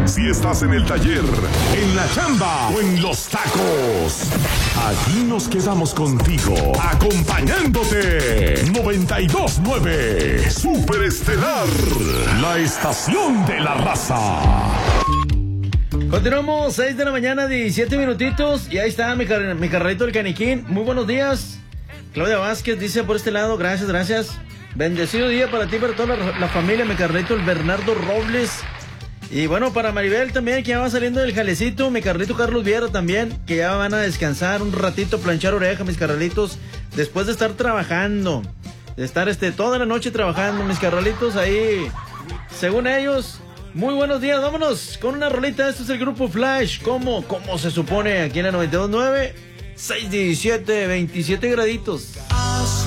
Si estás en el taller, en la chamba o en los tacos, aquí nos quedamos contigo, acompañándote. 92.9 Super Estelar, la estación de la raza. Continuamos, 6 de la mañana, 17 minutitos. Y ahí está mi carnalito el Caniquín. Muy buenos días. Claudia Vázquez dice por este lado, gracias. Bendecido día para ti, para toda la familia, mi carnalito el Bernardo Robles. Y bueno, para Maribel también, que ya va saliendo del jalecito. Mi carnalito Carlos Viera también, que ya van a descansar un ratito, planchar oreja, mis carnalitos, después de estar trabajando. De estar toda la noche trabajando, mis carnalitos ahí. Según ellos, muy buenos días, vámonos con una rolita. Esto es el grupo Flash. ¿Cómo se supone? Aquí en la 92.9, 6:17, 27 graditos. Hace